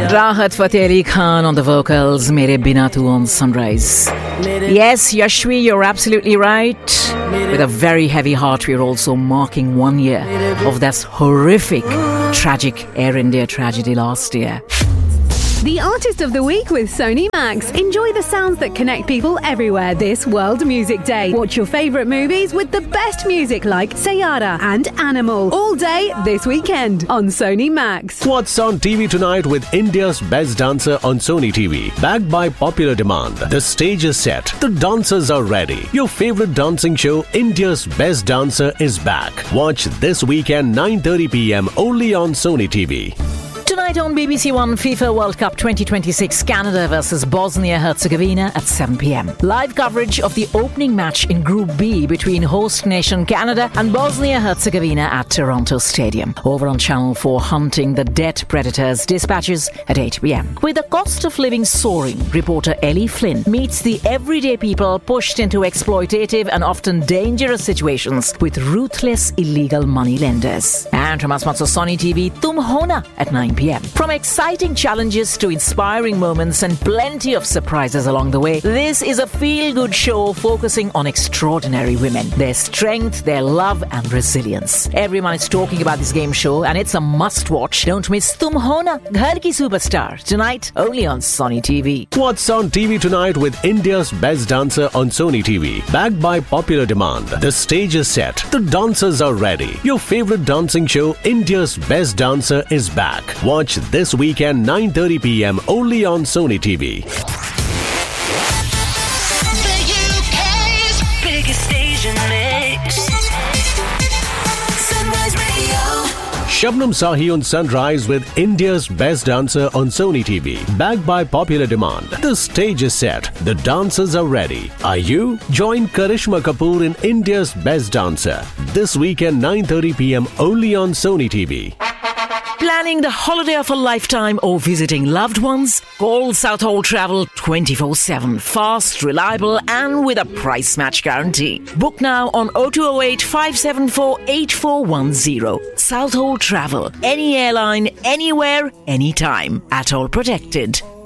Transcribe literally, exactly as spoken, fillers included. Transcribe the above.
Rahat Fateh Ali Khan on the vocals, Mere Bina Tu on Sunrise. Yes, Yashvi, you're absolutely right. With a very heavy heart, we're also marking one year of that horrific, tragic Air India tragedy last year. The Artist of the Week with Sony Max. Enjoy the sounds that connect people everywhere this World Music Day. Watch your favourite movies with the best music like Sayara and Animal all day this weekend on Sony Max. What's on T V tonight with India's Best Dancer on Sony T V? Backed by popular demand, the stage is set, the dancers are ready. Your favourite dancing show, India's Best Dancer, is back. Watch this weekend nine thirty p.m. only on Sony T V. Tonight on B B C One, FIFA World Cup twenty twenty-six, Canada versus Bosnia-Herzegovina at seven p.m. Live coverage of the opening match in Group B between host nation Canada and Bosnia-Herzegovina at Toronto Stadium. Over on Channel four, hunting the debt predators, dispatches at eight p.m. With the cost of living soaring, reporter Ellie Flynn meets the everyday people pushed into exploitative and often dangerous situations with ruthless illegal money lenders. And from Asmatso Sony T V, Tum Hona at nine p.m. From exciting challenges to inspiring moments and plenty of surprises along the way, this is a feel-good show focusing on extraordinary women, their strength, their love and resilience. Everyone is talking about this game show and it's a must-watch. Don't miss Tum Hona, Ghar Ki Superstar, tonight only on Sony T V. What's on T V tonight with India's Best Dancer on Sony T V? Backed by popular demand, the stage is set, the dancers are ready. Your favourite dancing show, India's Best Dancer, is back. Watch this weekend nine thirty p.m. only on Sony T V. The U K's biggest station mix. Sunrise Radio. Shabnam Sahi on Sunrise with India's Best Dancer on Sony T V. Backed by popular demand, the stage is set, the dancers are ready. Are you? Join Karishma Kapoor in India's Best Dancer this weekend nine thirty p.m. only on Sony T V. Planning the holiday of a lifetime or visiting loved ones? Call Southhold Travel twenty-four seven. Fast, reliable and with a price match guarantee. Book now on oh two oh eight, five seven four, eight four one oh. Southhold Travel. Any airline, anywhere, anytime. At all protected.